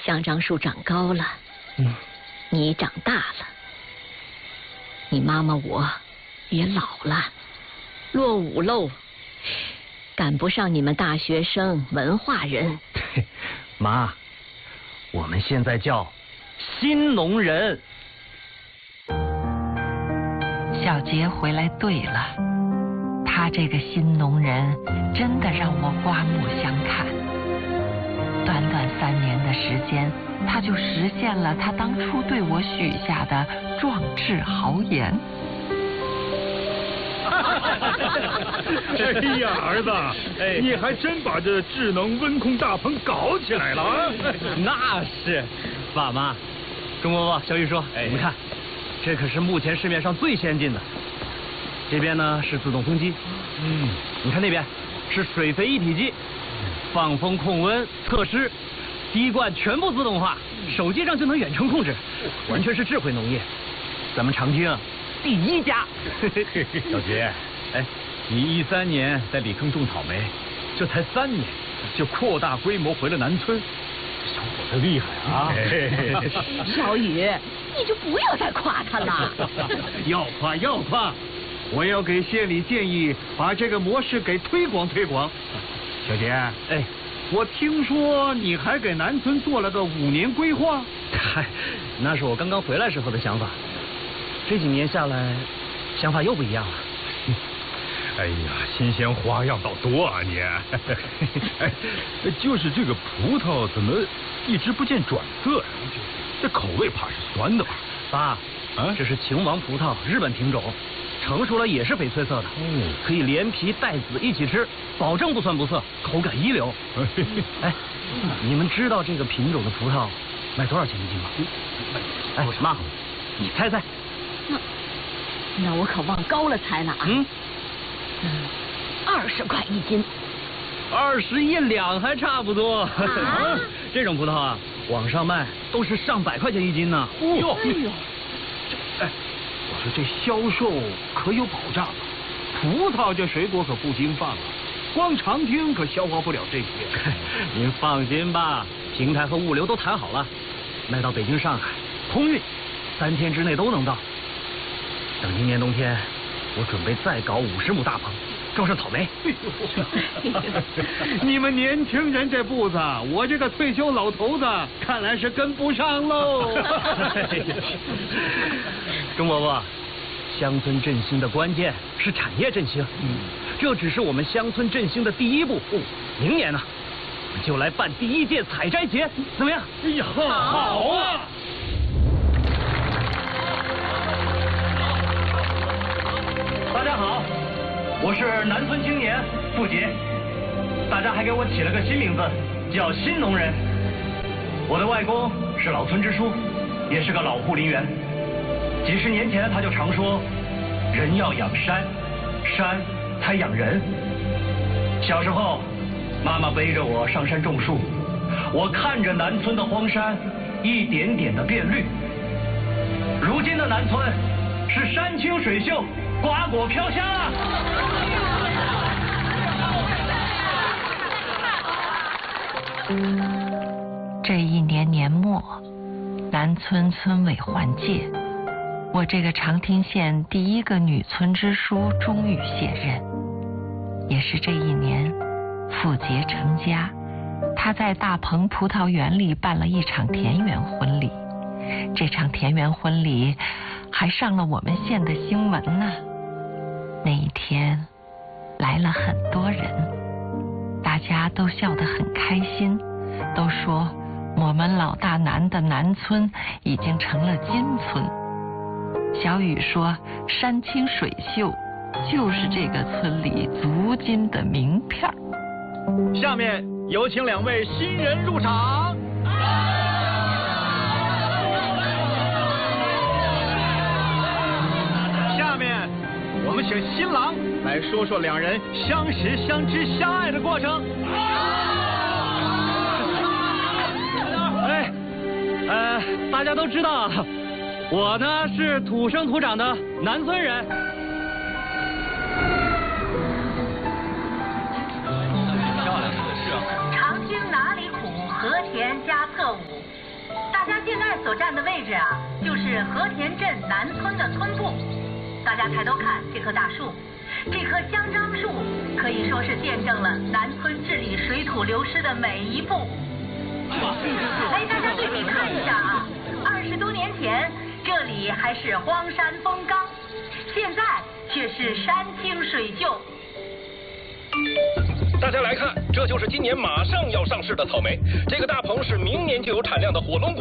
香樟树长高了，你长大了，你妈妈我也老了，落伍喽，赶不上你们大学生文化人。 妈，我们现在叫新农人。 小杰回来对了，他这个新农人真的让我刮目相看。短短3年的时间，他就实现了他当初对我许下的壮志豪言。 哎呀，儿子，你还真把这智能温控大棚搞起来了啊！ 那是，爸妈，钟伯伯、小玉叔，你们看，这可是目前市面上最先进的。这边呢是自动风机，你看那边是水肥一体机，放风控温测湿，滴灌全部自动化，手机上就能远程控制，完全是智慧农业。咱们长青第1家。 小杰，你13年在里坑种草莓，这才3年就扩大规模回了南村，小伙子厉害啊！ 小雨，你就不要再夸他了。 要夸，我要给县里建议，把这个模式给推广。小杰，我听说你还给南村做了个5年规划。 嗨，那是我刚刚回来时候的想法，这几年下来，想法又不一样了。 哎呀，新鲜花样倒多啊你！就是这个葡萄怎么一直不见转色呀？这口味怕是酸的吧？ 爸，这是秦王葡萄，日本品种，成熟了也是翡翠色的，可以连皮带籽一起吃，保证不酸不涩，口感一流。你们知道这个品种的葡萄卖多少钱一斤吗？妈，你猜猜。 那我可往高了猜了啊。20块1斤。 21两还差不多。这种葡萄啊，网上卖都是上百块钱1斤呢。 哎呦，我说这销售可有保障啊？葡萄这水果可不经放啊，光长听可消化不了这些。 您放心吧，平台和物流都谈好了，卖到北京、上海，空运，3天之内都能到。等今年冬天，我准备再搞50亩大棚，种上草莓。 你们年轻人这步子，我这个退休老头子看来是跟不上喽。 钟伯伯，乡村振兴的关键是产业振兴，这只是我们乡村振兴的第1步。明年呢，我们就来办第1届采摘节，怎么样？ 哎呀，好啊！ 大家好，我是南村青年付杰，大家还给我起了个新名字，叫新农人。我的外公是老村支书，也是个老护林员。几十年前他就常说，人要养山，山才养人。小时候，妈妈背着我上山种树，我看着南村的荒山一点点的变绿。如今的南村是山清水秀，瓜果飘香啊！ 这1年年末，南村村委换届，我这个长汀县第1个女村支书终于卸任。也是这1年，付杰成家，他在大棚葡萄园里办了一场田园婚礼。这场田园婚礼还上了我们县的新闻呢。那一天来了很多人，大家都笑得很开心，都说我们老大南的南村已经成了金村。小雨说山清水秀就是这个村里足金的名片。 下面有请2位新人入场。下面我们请新郎来说说2人相识、相知、相爱的过程。大家都知道，我呢是土生土长的南村人。 长青哪里苦，和田家特务， 大家现在所站的位置啊，就是和田镇南村的村部。大家抬头看这棵大树，这棵香樟树可以说是见证了南村治理水土流失的每一步。哎，大家对比看一下啊，20多年前这里还是荒山风刚，现在却是山清水秀。 大家来看，这就是今年马上要上市的草莓。这个大棚是明年就有产量的火龙果。